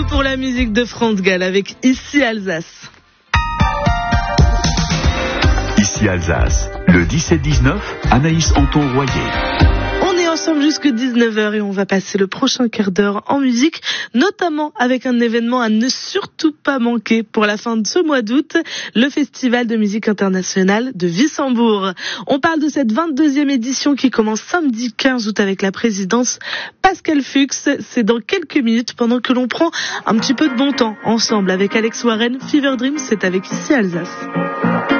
Pour la musique de France Gall avec Ici Alsace. Ici Alsace, le 17-19, Anaïs Anton-Royer. On est ensemble jusque 19h et on va passer le prochain quart d'heure en musique, notamment avec un événement à ne surtout pas manquer pour la fin de ce mois d'août, le Festival de musique internationale de Wissembourg. On parle de cette 22e édition qui commence samedi 15 août avec la présidence Pascal Fuchs. C'est dans quelques minutes pendant que l'on prend un petit peu de bon temps ensemble avec Alex Warren. Fever Dreams, c'est avec Ici Alsace.